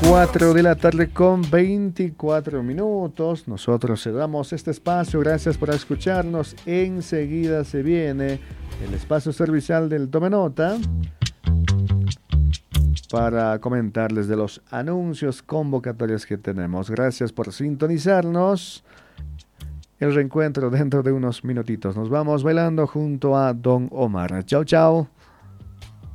4 de la tarde con 24 minutos. Nosotros cerramos este espacio. Gracias por escucharnos. Enseguida se viene el espacio servicial del Tome Nota para comentarles de los anuncios convocatorios que tenemos. Gracias por sintonizarnos. El reencuentro dentro de unos minutitos. Nos vamos bailando junto a Don Omar. Chao, chao.